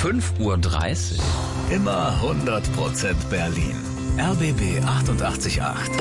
5:30 Uhr. Immer 100% Berlin. RBB 88.8.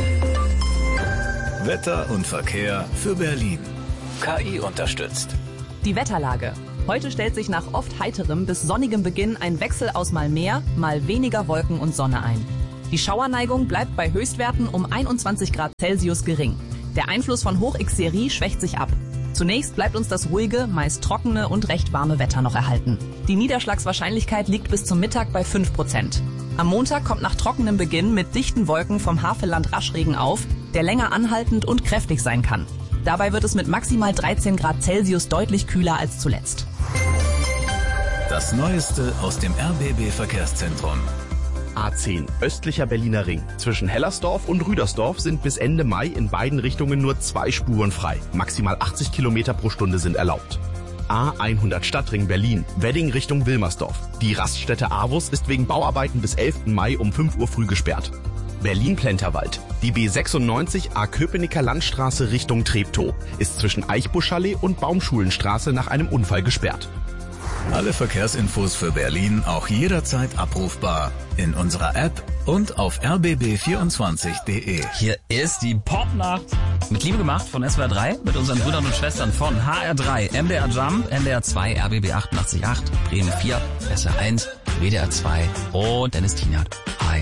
Wetter und Verkehr für Berlin. KI unterstützt. Die Wetterlage. Heute stellt sich nach oft heiterem bis sonnigem Beginn ein Wechsel aus mal mehr, mal weniger Wolken und Sonne ein. Die Schauerneigung bleibt bei Höchstwerten um 21 Grad Celsius gering. Der Einfluss von Hochxerie schwächt sich ab. Zunächst bleibt uns das ruhige, meist trockene und recht warme Wetter noch erhalten. Die Niederschlagswahrscheinlichkeit liegt bis zum Mittag bei 5%. Am Montag kommt nach trockenem Beginn mit dichten Wolken vom Havelland Raschregen auf, der länger anhaltend und kräftig sein kann. Dabei wird es mit maximal 13 Grad Celsius deutlich kühler als zuletzt. Das Neueste aus dem RBB-Verkehrszentrum. A10, östlicher Berliner Ring. Zwischen Hellersdorf und Rüdersdorf sind bis Ende Mai in beiden Richtungen nur 2 Spuren frei. Maximal 80 Kilometer pro Stunde sind erlaubt. A100 Stadtring Berlin, Wedding Richtung Wilmersdorf. Die Raststätte Avus ist wegen Bauarbeiten bis 11. Mai um 5 Uhr früh gesperrt. Berlin-Plenterwald. Die B96 A-Köpenicker Landstraße Richtung Treptow ist zwischen Eichbuschallee und Baumschulenstraße nach einem Unfall gesperrt. Alle Verkehrsinfos für Berlin auch jederzeit abrufbar in unserer App und auf rbb24.de. Hier ist die Popnacht. Mit Liebe gemacht von SWR 3 mit unseren Brüdern und Schwestern von HR3, MDR Jump, NDR 2, RBB 88.8, Bremen 4, SR 1, WDR 2 und Dennis Tienert. Hi.